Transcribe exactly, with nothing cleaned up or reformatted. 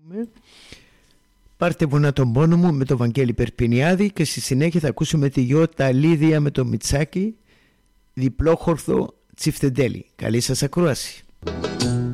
Πάρτε βουνά τον πόνο μου με τον Βαγγέλη Περπινιάδη και στη συνέχεια θα ακούσουμε τη Γιώτα Λίδια με το Μιτσάκι, διπλόχορδο Τσιφτεντέλη. Καλή σας ακρόαση.